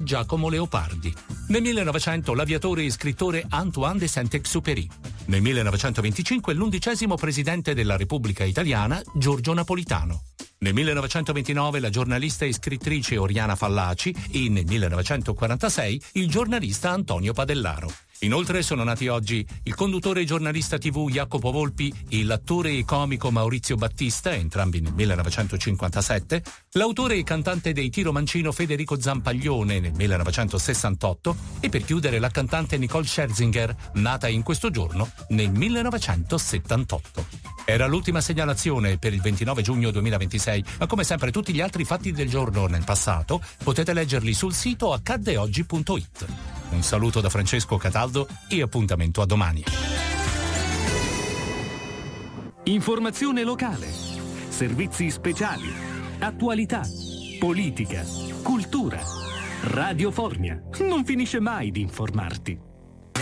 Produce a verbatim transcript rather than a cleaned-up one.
Giacomo Leopardi. Nel millenovecento l'aviatore e scrittore Antoine de Saint-Exupéry. Nel millenovecentoventicinque l'undicesimo presidente della Repubblica Italiana Giorgio Napolitano. Nel millenovecentoventinove la giornalista e scrittrice Oriana Fallaci e nel millenovecentoquarantasei il giornalista Antonio Padellaro. Inoltre sono nati oggi il conduttore e giornalista tivù Jacopo Volpi e l'attore e comico Maurizio Battista, entrambi nel millenovecentocinquantasette, l'autore e cantante dei Tiro Mancino Federico Zampaglione nel millenovecentosessantotto e per chiudere la cantante Nicole Scherzinger, nata in questo giorno nel millenovecentosettantotto. Era l'ultima segnalazione per il ventinove giugno duemilaventisei, ma come sempre tutti gli altri fatti del giorno nel passato potete leggerli sul sito accadde oggi punto it. Un saluto da Francesco Cataldo e appuntamento a domani. Informazione locale, servizi speciali, attualità, politica, cultura. Radio Formia non finisce mai di informarti.